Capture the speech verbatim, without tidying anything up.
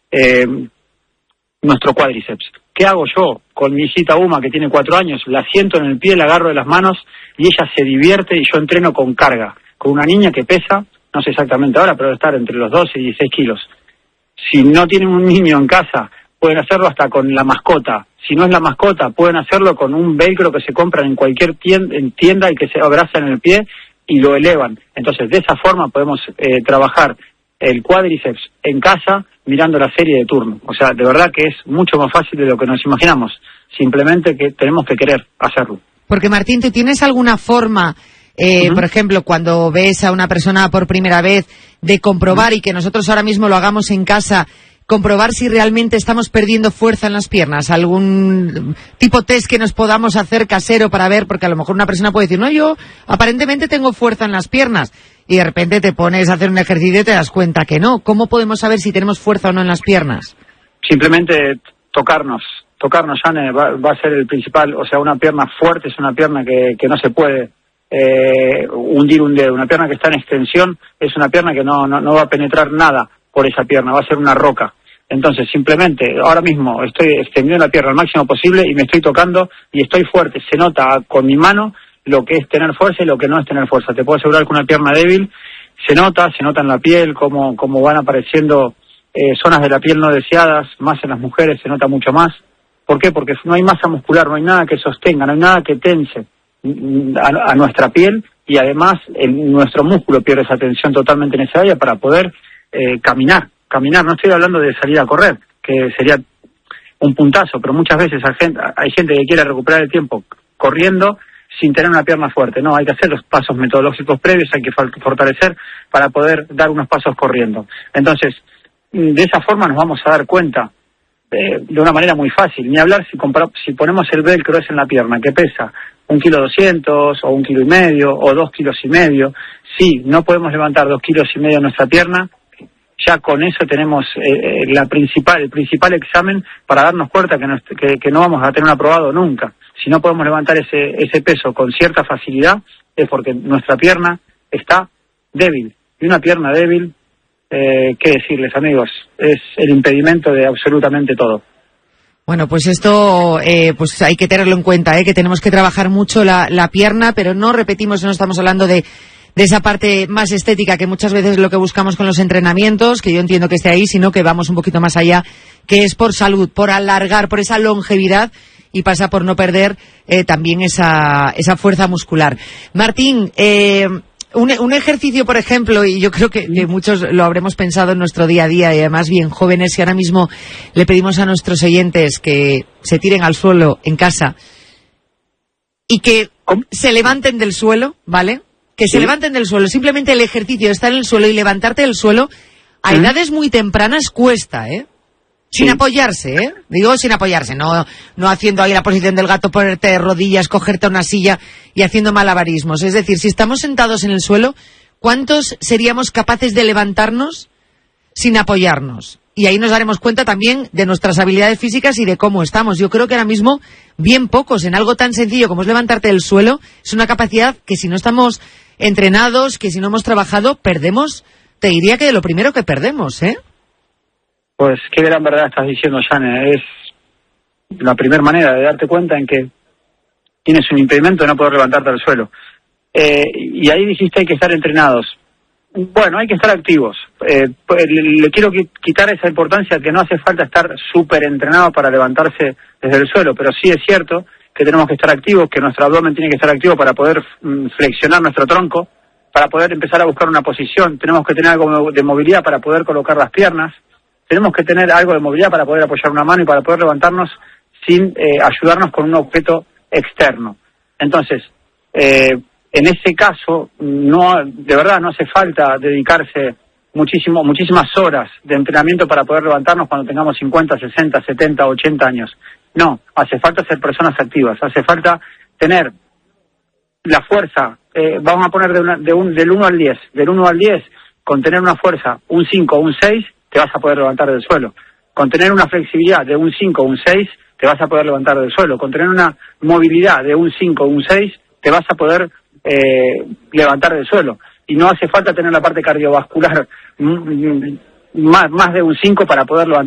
eh, nuestro cuádriceps. ¿Qué hago yo con mi hijita Uma, que tiene cuatro años? La siento en el pie, la agarro de las manos y ella se divierte y yo entreno con carga, con una niña que pesa, no sé exactamente ahora, pero debe estar entre los doce y dieciséis kilos. Si no tienen un niño en casa, pueden hacerlo hasta con la mascota. Si no es la mascota, pueden hacerlo con un velcro que se compran en cualquier tienda, en tienda y que se abraza en el pie y lo elevan. Entonces, de esa forma podemos eh, trabajar el cuádriceps en casa mirando la serie de turno. O sea, de verdad que es mucho más fácil de lo que nos imaginamos. Simplemente que tenemos que querer hacerlo. Porque, Martín, ¿tú tienes alguna forma, eh, uh-huh. por ejemplo, cuando ves a una persona por primera vez, de comprobar, uh-huh. y que nosotros ahora mismo lo hagamos en casa, comprobar si realmente estamos perdiendo fuerza en las piernas? ¿Algún tipo test que nos podamos hacer casero para ver? Porque a lo mejor una persona puede decir, no, yo aparentemente tengo fuerza en las piernas, y de repente te pones a hacer un ejercicio y te das cuenta que no. ¿Cómo podemos saber si tenemos fuerza o no en las piernas? Simplemente tocarnos, tocarnos, Jane, va, va a ser el principal. O sea, una pierna fuerte es una pierna que, que no se puede eh, hundir un dedo. Una pierna que está en extensión es una pierna que no, no, no va a penetrar nada por esa pierna, va a ser una roca. Entonces, simplemente, ahora mismo estoy extendiendo la pierna al máximo posible y me estoy tocando y estoy fuerte. Se nota con mi mano lo que es tener fuerza y lo que no es tener fuerza. Te puedo asegurar que una pierna débil se nota, se nota en la piel, cómo, cómo van apareciendo eh, zonas de la piel no deseadas, más en las mujeres se nota mucho más. ¿Por qué? Porque no hay masa muscular, no hay nada que sostenga, no hay nada que tense a, a nuestra piel, y además el, nuestro músculo pierde esa tensión totalmente necesaria para poder eh, caminar. Caminar, no estoy hablando de salir a correr, que sería un puntazo, pero muchas veces hay gente, hay gente que quiere recuperar el tiempo corriendo sin tener una pierna fuerte. No, hay que hacer los pasos metodológicos previos, hay que fortalecer para poder dar unos pasos corriendo. Entonces, de esa forma nos vamos a dar cuenta eh, de una manera muy fácil. Ni hablar si, compara- si ponemos el velcro ese en la pierna, que pesa un kilo doscientos, o un kilo y medio, o dos kilos y medio. Si no podemos levantar dos kilos y medio en nuestra pierna, ya con eso tenemos eh, la principal, el principal examen para darnos cuenta que no, que, que no vamos a tener un aprobado nunca. Si no podemos levantar ese, ese peso con cierta facilidad, es porque nuestra pierna está débil. Y una pierna débil, eh, ¿qué decirles, amigos? Es el impedimento de absolutamente todo. Bueno, pues esto eh, pues hay que tenerlo en cuenta, ¿eh? Que tenemos que trabajar mucho la, la pierna, pero no repetimos, no estamos hablando de de esa parte más estética que muchas veces es lo que buscamos con los entrenamientos, que yo entiendo que esté ahí, sino que vamos un poquito más allá, que es por salud, por alargar, por esa longevidad, y pasa por no perder eh, también esa esa fuerza muscular. Martín, eh, un, un ejercicio, por ejemplo, y yo creo que, que muchos lo habremos pensado en nuestro día a día, y además bien jóvenes, y ahora mismo le pedimos a nuestros oyentes que se tiren al suelo en casa y que se levanten del suelo, ¿vale? Que se ¿Sí? levanten del suelo. Simplemente el ejercicio de estar en el suelo y levantarte del suelo a ¿Mm? edades muy tempranas cuesta, ¿eh? Sin sí. apoyarse, ¿eh? Digo sin apoyarse, no no haciendo ahí la posición del gato, ponerte de rodillas, cogerte una silla y haciendo malabarismos. Es decir, si estamos sentados en el suelo, ¿cuántos seríamos capaces de levantarnos sin apoyarnos? Y ahí nos daremos cuenta también de nuestras habilidades físicas y de cómo estamos. Yo creo que ahora mismo bien pocos, en algo tan sencillo como es levantarte del suelo, es una capacidad que si no estamos entrenados, que si no hemos trabajado, perdemos, te diría que de lo primero que perdemos, ¿eh? Pues qué gran verdad estás diciendo, Jane. Es la primera manera de darte cuenta en que tienes un impedimento de no poder levantarte del suelo. Eh, y ahí dijiste hay que estar entrenados. Bueno, hay que estar activos. Eh, le, le quiero quitar esa importancia que no hace falta estar súper entrenado para levantarse desde el suelo, pero sí es cierto que tenemos que estar activos, que nuestro abdomen tiene que estar activo para poder mm, flexionar nuestro tronco, para poder empezar a buscar una posición. Tenemos que tener algo de movilidad para poder colocar las piernas. Tenemos que tener algo de movilidad para poder apoyar una mano y para poder levantarnos sin eh, ayudarnos con un objeto externo. Entonces, eh, en ese caso, no, de verdad no hace falta dedicarse muchísimo, muchísimas horas de entrenamiento para poder levantarnos cuando tengamos cincuenta, sesenta, setenta, ochenta años. No, hace falta ser personas activas, hace falta tener la fuerza, eh, vamos a poner de una, de un, del uno al diez, del uno al diez, con tener una fuerza, un cinco o un seis, te vas a poder levantar del suelo. Con tener una flexibilidad de un cinco o un seis, te vas a poder levantar del suelo. Con tener una movilidad de un cinco o un seis, te vas a poder eh, levantar del suelo. Y no hace falta tener la parte cardiovascular m- m- más, más de un cinco para poder levantar